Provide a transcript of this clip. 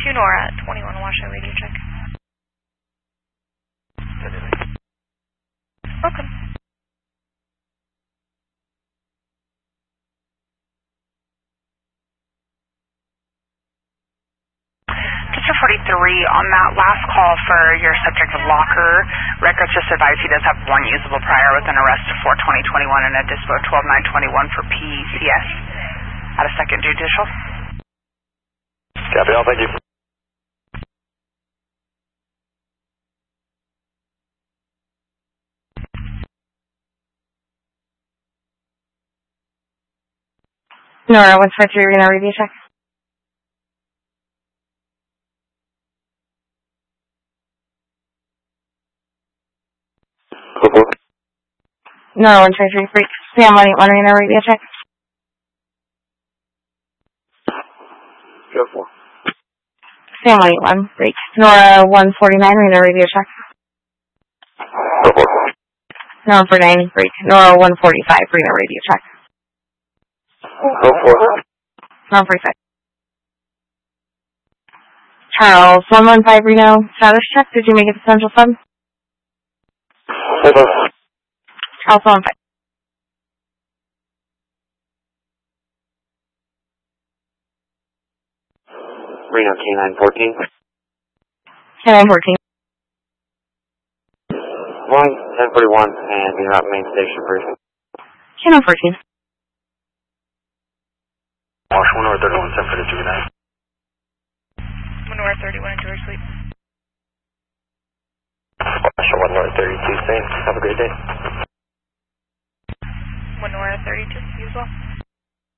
Nora, 21 Washoe radio check. Welcome. District 43, on that last call for your subject of locker, records just advised he does have one usable prior with an arrest for 2021 and a dispo 12-921 for PCS. At a second judicial. Copy all, thank you. Nora, 153, Reno, review check. Nora, 123, freak. Sam, 181, Reno, review check. Go for. Sam, 181, freak. Nora, 149, Reno, review check. Go for. Nora, 49, freak. Nora, 145, Reno, review check. Go for. Nora, 45. Charles, 115, Reno, status check. Did you make it to Central Sub? Hold on. Charles, 115. Reno K9 14. K9 14. 1041 and you're at main station, please. K9 14. Wash 1 over 31, 10 for the 29. 1 Nora, 31 and George Sleep. Wash 1 over 32, same. Have a great day. 1 Nora, 32, you as well.